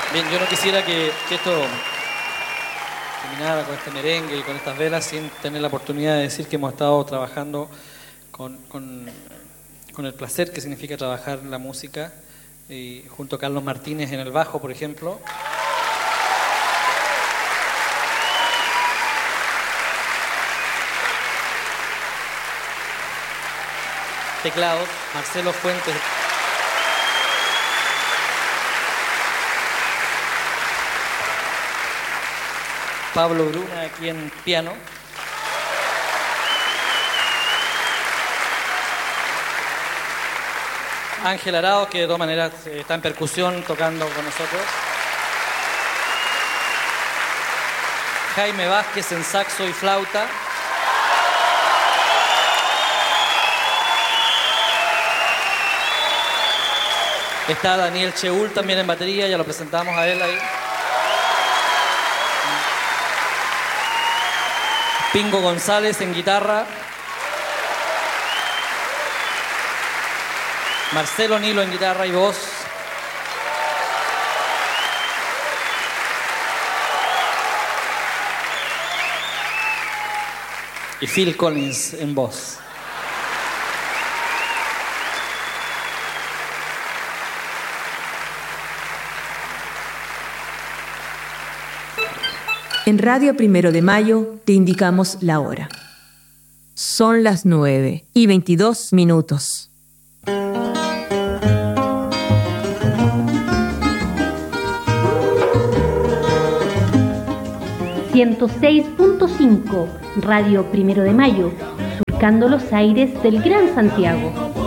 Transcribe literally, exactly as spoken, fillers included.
Bien, yo no quisiera que, que esto terminara con este merengue y con estas velas sin tener la oportunidad de decir que hemos estado trabajando con, con, con el placer que significa trabajar en la música, y junto a Carlos Martínez en el bajo, por ejemplo. Teclados, Marcelo Fuentes. Pablo Bruna aquí en piano. Ángel Arao, que de todas maneras está en percusión tocando con nosotros. Jaime Vázquez en saxo y flauta. Está Daniel Cheul también en batería, ya lo presentamos a él ahí. Pingo González en guitarra. Marcelo Nilo en guitarra y voz. Y Phil Collins en voz. En Radio Primero de Mayo te indicamos la hora. Son las nueve y veintidós minutos. ciento seis punto cinco Radio Primero de Mayo, surcando los aires del Gran Santiago.